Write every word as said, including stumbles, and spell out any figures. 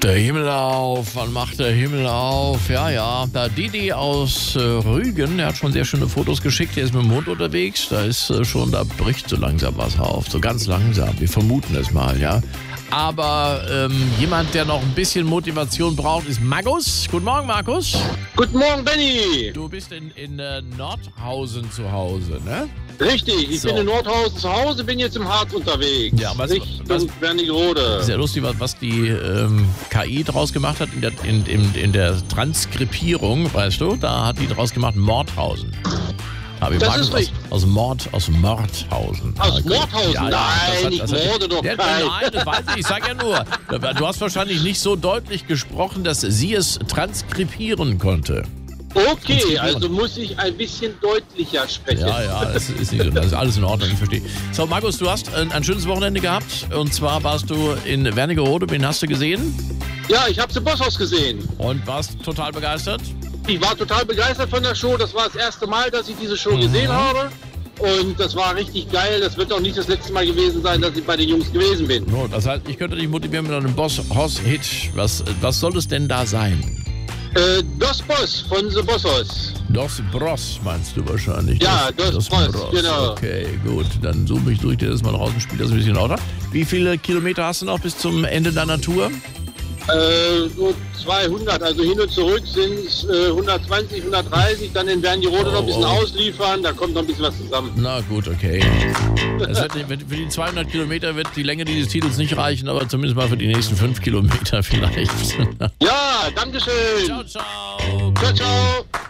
Der Himmel auf, wann macht der Himmel auf? Ja, ja, da Didi aus äh, Rügen, der hat schon sehr schöne Fotos geschickt, der ist mit dem Hund unterwegs, da ist äh, schon, da bricht so langsam was auf, so ganz langsam, wir vermuten es mal, ja. Aber ähm, jemand, der noch ein bisschen Motivation braucht, ist Markus. Guten Morgen, Markus. Guten Morgen, Benny. Du bist in, in äh, Nordhausen zu Hause, ne? Richtig, ich So. bin in Nordhausen zu Hause, bin jetzt im Harz unterwegs. Ja, was- Richtung was- Wernigerode. Sehr lustig, was, was die ähm, K I draus gemacht hat in der, in, in, in der Transkripierung, weißt du? Da hat die draus gemacht Mordhausen. Aber Das Markus ist aus, richtig. aus Mord, aus Mordhausen. Aus Okay. Mordhausen? Ja, ja, Nein, das hat- ich das hat- morde doch Ja, keinen. Nein, das weiß ich, ich sag ja nur. Du hast wahrscheinlich nicht so deutlich gesprochen, dass sie es transkribieren konnte. Okay, also muss ich ein bisschen deutlicher sprechen. Ja, ja, das ist nicht so. Das ist alles in Ordnung, ich verstehe. So, Markus, du hast ein, ein schönes Wochenende gehabt. Und zwar warst du in Wernigerode. Wen hast du gesehen? Ja, ich habe im Bosshaus gesehen. Und warst total begeistert? Ich war total begeistert von der Show. Das war das erste Mal, dass ich diese Show Mhm. gesehen habe. Und das war richtig geil. Das wird auch nicht das letzte Mal gewesen sein, dass ich bei den Jungs gewesen bin. No, das heißt, ich könnte dich motivieren mit einem Boss-Hoss-Hit. Was, was soll es denn da sein? Äh, Dos Boss von The Bossos. Dos Bros meinst du wahrscheinlich? Ja, Dos Bros, genau. Okay, gut. Dann zoome ich durch dir das mal raus und spiele das ein bisschen lauter. Wie viele Kilometer hast du noch bis zum Ende deiner Tour? Äh, so zweihundert, also hin und zurück sind es äh, hundertzwanzig, hundertdreißig, dann in Wernigerode Oh, noch ein bisschen oh. ausliefern, da kommt noch ein bisschen was zusammen. Na gut, okay. Das wird, nicht- für die zweihundert Kilometer wird die Länge dieses Titels nicht reichen, aber zumindest mal für die nächsten fünf Kilometer vielleicht. Ja, dankeschön. Ciao, ciao. Ciao, ciao.